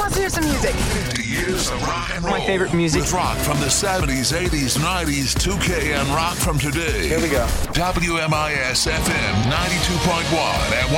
Let's hear some music. 50 years of rock and roll. My favorite music. With rock from the 70s, 80s, 90s, 2K, and rock from today. Here we go. WMIS FM 92.1 at